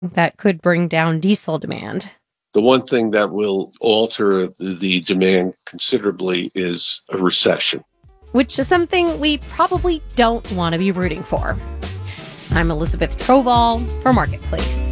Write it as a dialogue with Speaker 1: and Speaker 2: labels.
Speaker 1: that could bring down diesel demand.
Speaker 2: The one thing that will alter the demand considerably is a recession,
Speaker 1: Which is something we probably don't want to be rooting for. I'm Elizabeth Troval for Marketplace.